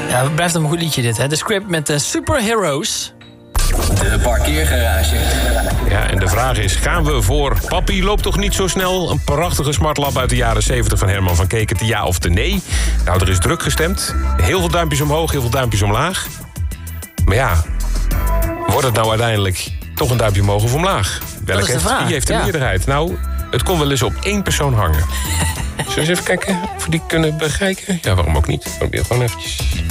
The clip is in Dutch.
Ja, het blijft een goed liedje dit, hè? De Script met Superheroes. De parkeergarage. Ja, en de vraag is, gaan we voor Papi loopt toch niet zo snel? Een prachtige smartlap uit de jaren 70 van Herman van Kekert. Ja of de nee? Nou, er is druk gestemd. Heel veel duimpjes omhoog, heel veel duimpjes omlaag. Maar ja, wordt het nou uiteindelijk toch een duimpje omhoog of omlaag? Wie heeft de meerderheid? Nou, het kon wel eens op 1 persoon hangen. Zullen we eens even kijken of we die kunnen bereiken? Ja, waarom ook niet? Probeer gewoon eventjes.